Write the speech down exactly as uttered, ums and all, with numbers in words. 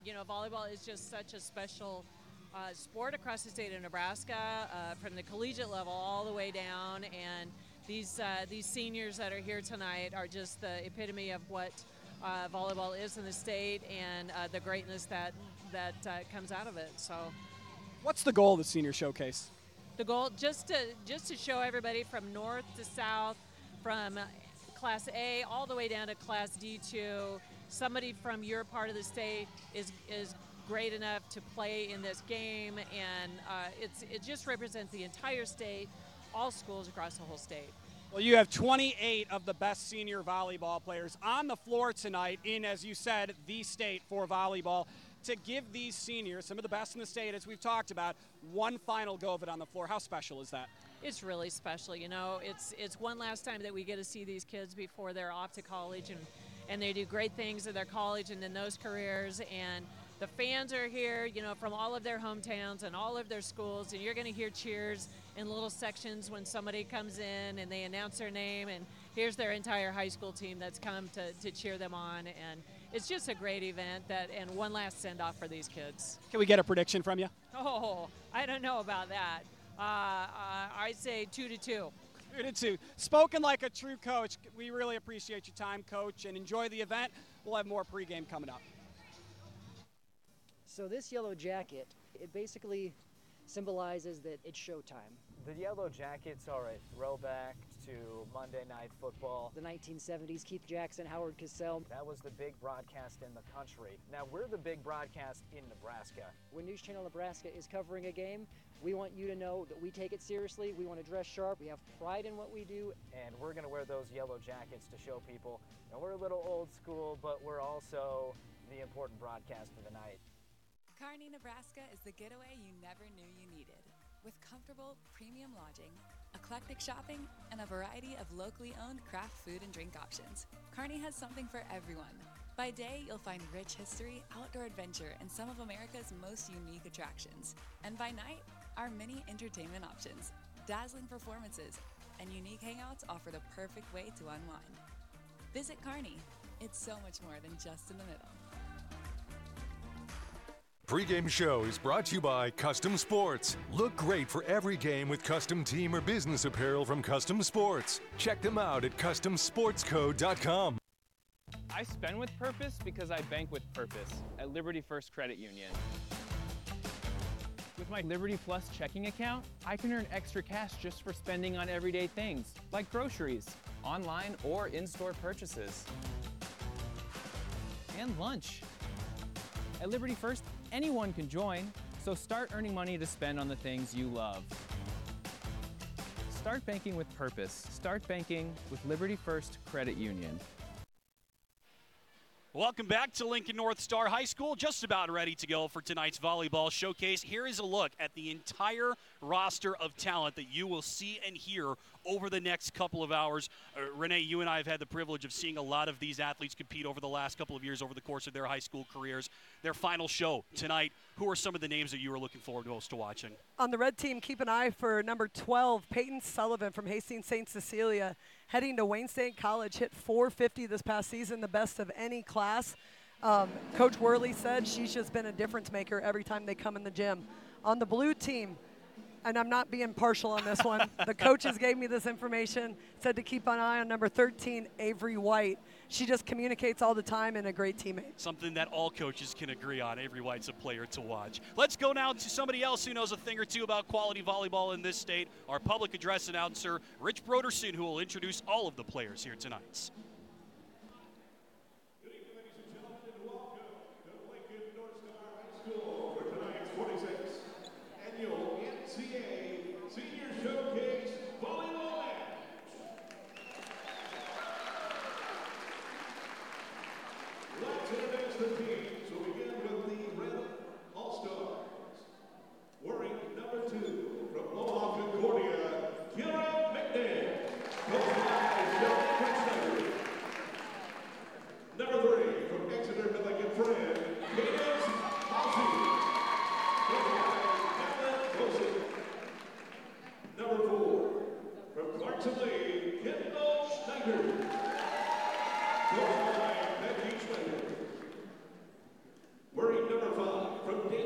You know, volleyball is just such a special uh, sport across the state of Nebraska, uh, from the collegiate level all the way down. And these uh, these seniors that are here tonight are just the epitome of what uh, volleyball is in the state, and uh, the greatness that that uh, comes out of it. So What's the goal of the senior showcase? the goal just to just to show everybody from north to south, from class A all the way down to class D two, somebody from your part of the state is is great enough to play in this game, and uh, it's it just represents the entire state, all schools across the whole state. Well, you have twenty-eight of the best senior volleyball players on the floor tonight in, as you said, the state for volleyball. To give these seniors, some of the best in the state, as we've talked about, one final go of it on the floor. How special is that? It's really special. You know, it's it's one last time that we get to see these kids before they're off to college, and, and they do great things in their college and in those careers. And the fans are here, you know, from all of their hometowns and all of their schools, and you're going to hear cheers in little sections when somebody comes in and they announce their name, and here's their entire high school team that's come to, to cheer them on. And it's just a great event, that, and one last send-off for these kids. Can we get a prediction from you? Oh, I don't know about that. Uh, uh, I say two to two. Two to two. Spoken like a true coach. We really appreciate your time, Coach, and enjoy the event. We'll have more pregame coming up. So this yellow jacket, it basically symbolizes that it's showtime. The Yellow Jackets are a throwback to Monday Night Football. The nineteen seventies, Keith Jackson, Howard Cosell. That was the big broadcast in the country. Now we're the big broadcast in Nebraska. When News Channel Nebraska is covering a game, we want you to know that we take it seriously. We want to dress sharp. We have pride in what we do. And we're going to wear those yellow jackets to show people. Now we're a little old school, but we're also the important broadcast of the night. Kearney, Nebraska is the getaway you never knew you needed. With comfortable, premium lodging, eclectic shopping, and a variety of locally owned craft food and drink options, Kearney has something for everyone. By day, you'll find rich history, outdoor adventure, and some of America's most unique attractions. And by night, our many entertainment options, dazzling performances, and unique hangouts offer the perfect way to unwind. Visit Kearney. It's so much more than just in the middle. Pre-game show is brought to you by Custom Sports. Look great for every game with custom team or business apparel from Custom Sports. Check them out at custom sports co dot com. I spend with purpose because I bank with purpose at Liberty First Credit Union. With my Liberty Plus checking account, I can earn extra cash just for spending on everyday things, like groceries, online or in-store purchases, and lunch. At Liberty First, anyone can join, so start earning money to spend on the things you love. Start banking with purpose. Start banking with Liberty First Credit Union. Welcome back to Lincoln North Star High School. Just about ready to go for tonight's volleyball showcase. Here is a look at the entire roster of talent that you will see and hear over the next couple of hours. Uh, Renee, you and I have had the privilege of seeing a lot of these athletes compete over the last couple of years over the course of their high school careers. Their final show tonight, who are some of the names that you are looking forward most to watching? On the red team, keep an eye for number twelve, Peyton Sullivan from Hastings Saint Cecilia, heading to Wayne State College, hit four fifty this past season, the best of any class. Um, Coach Worley said she's just been a difference maker every time they come in the gym. On the blue team, and I'm not being partial on this one, the coaches gave me this information, said to keep an eye on number thirteen, Avery White. She just communicates all the time and a great teammate. Something that all coaches can agree on. Avery White's a player to watch. Let's go now to somebody else who knows a thing or two about quality volleyball in this state, our public address announcer, Rich Broderson, who will introduce all of the players here tonight.